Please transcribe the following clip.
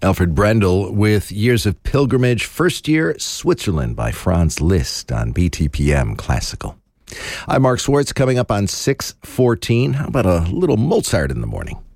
Alfred Brendel with Years of Pilgrimage, First Year, Switzerland by Franz Liszt on BTPM Classical. I'm Mark Schwartz, coming up on 6:14. How about a little Mozart in the morning?